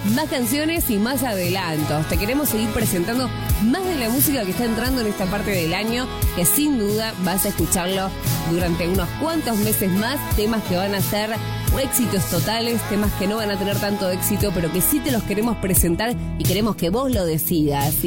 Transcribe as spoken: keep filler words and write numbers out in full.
más canciones y más adelantos. Te queremos seguir presentando más de la música que está entrando en esta parte del año, que sin duda vas a escucharlo durante unos cuantos meses más. Temas que van a ser éxitos totales, temas que no van a tener tanto éxito, pero que sí te los queremos presentar y queremos que vos lo decidas.